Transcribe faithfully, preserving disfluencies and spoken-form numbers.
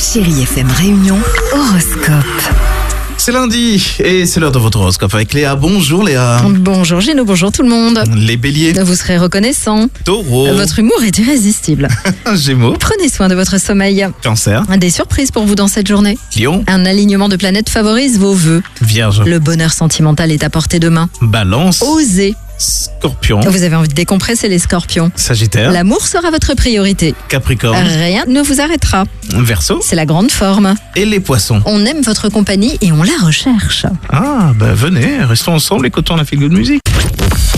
Chérie F M Réunion, horoscope. C'est lundi et c'est l'heure de votre horoscope avec Léa. Bonjour Léa. Bonjour Gino, bonjour tout le monde. Les béliers. Vous serez reconnaissant. Taureau. Votre humour est irrésistible. Gémeaux. Prenez soin de votre sommeil. Cancer. Des surprises pour vous dans cette journée. Lion. Un alignement de planètes favorise vos vœux. Vierge. Le bonheur sentimental est à portée de main. Balance. Osez. Scorpion. Vous avez envie de décompresser les scorpions. Sagittaire. L'amour sera votre priorité. Capricorne. Rien ne vous arrêtera. Verseau. C'est la grande forme. Et les poissons. On aime votre compagnie et on la recherche. Ah, bah venez, restons ensemble, écoutons la feel good music.